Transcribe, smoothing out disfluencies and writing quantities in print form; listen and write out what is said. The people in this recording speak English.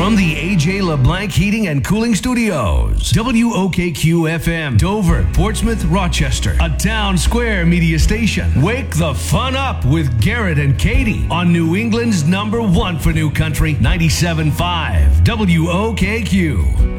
From the AJ LeBlanc Heating and Cooling Studios, WOKQ FM, Dover, Portsmouth, Rochester, a town square media station. Wake the fun up with Garrett and Katie on New England's #1 for new country, 97.5 WOKQ.